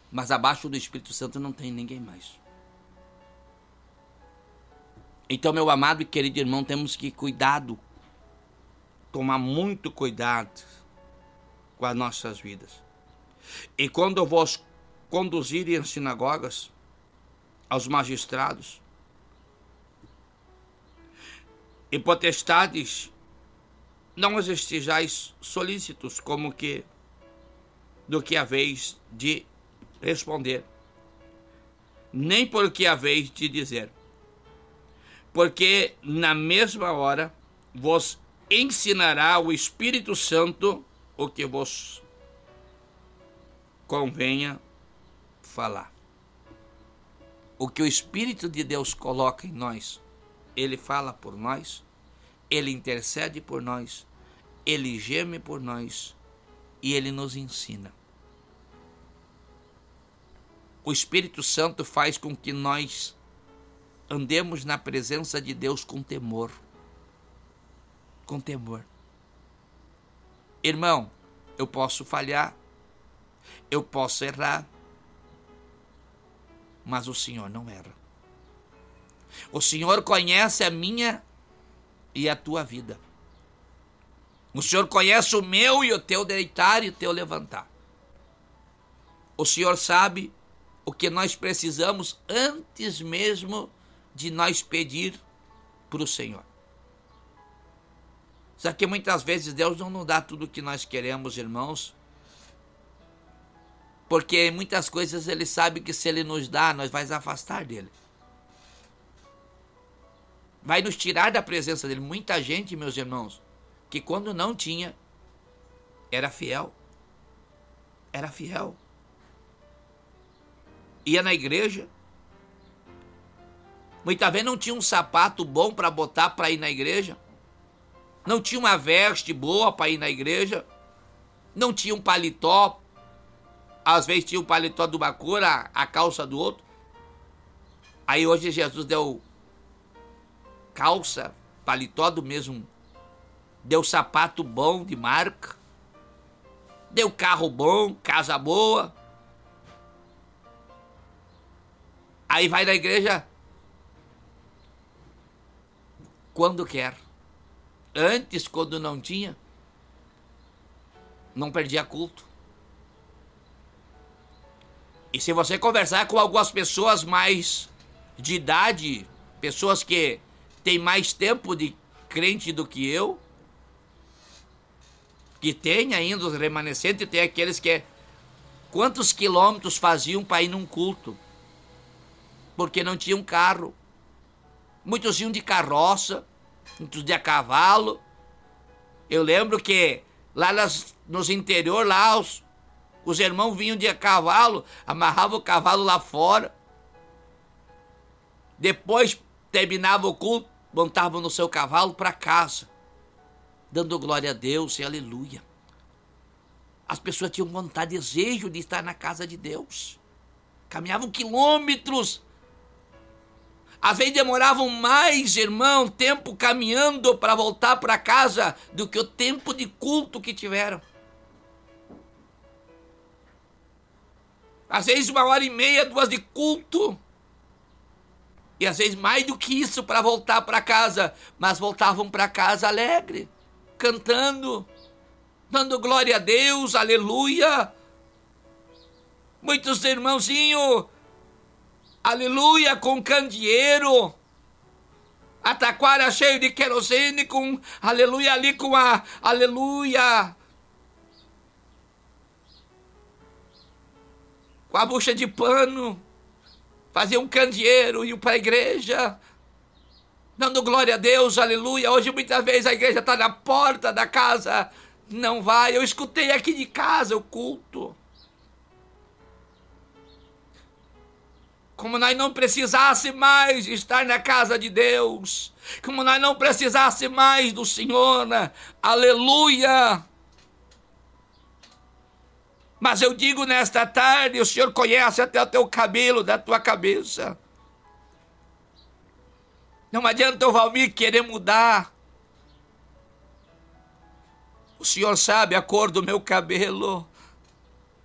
Mas abaixo do Espírito Santo não tem ninguém mais. Então, meu amado e querido irmão, temos que tomar muito cuidado com as nossas vidas. E quando vos conduzirem às sinagogas, aos magistrados e potestades, não os estejais solícitos do que haveis de responder, nem porque haveis de dizer, porque na mesma hora vos ensinará o Espírito Santo o que vos convenha falar. O que o Espírito de Deus coloca em nós, Ele fala por nós, Ele intercede por nós, Ele geme por nós e Ele nos ensina. O Espírito Santo faz com que nós andemos na presença de Deus com temor. Com temor. Irmão, eu posso falhar, eu posso errar, mas o Senhor não erra. O Senhor conhece a minha e a tua vida. O Senhor conhece o meu e o teu deitar e o teu levantar. O Senhor sabe o que nós precisamos antes mesmo de nós pedir para o Senhor. Só que muitas vezes Deus não nos dá tudo o que nós queremos, irmãos, porque muitas coisas Ele sabe que se Ele nos dá, nós vamos afastar dEle. Vai nos tirar da presença dEle. Muita gente, meus irmãos, que quando não tinha, era fiel. Era fiel. Ia na igreja. Muitas vezes não tinha um sapato bom para botar para ir na igreja. Não tinha uma veste boa para ir na igreja. Não tinha um paletó. Às vezes tinha um paletó de uma cor, a calça do outro. Aí hoje Jesus deu calça, paletó do mesmo. Deu sapato bom de marca. Deu carro bom, casa boa. Aí vai na igreja quando quer. Antes, quando não tinha, não perdia culto. E se você conversar com algumas pessoas mais de idade, pessoas que têm mais tempo de crente do que eu, que tem ainda os remanescentes, tem aqueles que quantos quilômetros faziam para ir num culto, porque não tinham carro. Muitos iam de carroça, muitos de a cavalo. Eu lembro que lá nos interior, lá os irmãos vinham de a cavalo, amarravam o cavalo lá fora. Depois terminava o culto, montavam no seu cavalo para casa, dando glória a Deus e aleluia. As pessoas tinham vontade, desejo de estar na casa de Deus. Caminhavam quilômetros. Às vezes demoravam mais, irmão, tempo caminhando para voltar para casa do que o tempo de culto que tiveram. Às vezes 1h30, 2 de culto. E às vezes mais do que isso para voltar para casa. Mas voltavam para casa alegre, cantando, dando glória a Deus, aleluia. Muitos irmãozinhos, aleluia, com candeeiro, a taquara cheio de querosene, com aleluia ali, com a aleluia, com a bucha de pano, fazia um candeeiro e iam para a igreja, dando glória a Deus, aleluia. Hoje muitas vezes a igreja está na porta da casa, não vai. Eu escutei aqui de casa o culto. Como nós não precisássemos mais estar na casa de Deus, como nós não precisássemos mais do Senhor, né? Aleluia. Mas eu digo nesta tarde, o Senhor conhece até o teu cabelo, da tua cabeça. Não adianta o Valmir querer mudar. O Senhor sabe a cor do meu cabelo.